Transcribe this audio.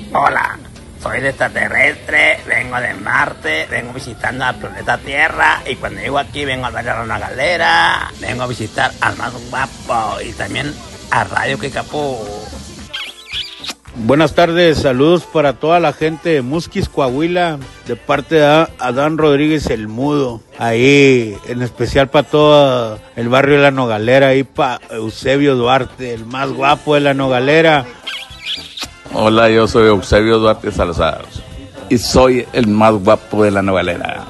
Hola, soy de extraterrestre, vengo de Marte, vengo visitando al planeta Tierra y cuando llego aquí vengo a darle a una galera, vengo a visitar al más guapo y también a Radio Kikapú. Buenas tardes, saludos para toda la gente de Musquis, Coahuila, de parte de Adán Rodríguez el Mudo, ahí en especial para todo el barrio de La Nogalera, ahí para Eusebio Duarte, el más guapo de La Nogalera. Hola, yo soy Eusebio Duarte Salazar y soy el más guapo de La Nogalera.